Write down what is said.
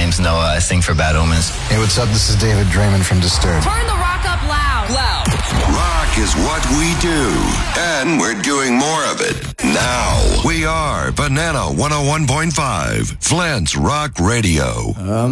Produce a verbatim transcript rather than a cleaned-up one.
name's Noah. I sing for Bad Omens. Hey, what's up? This is David Draymond from Disturbed. Turn the rock up loud. Loud. Rock is what we do, and we're doing more of it now. We are Banana one oh one point five, Flint's Rock Radio. Um.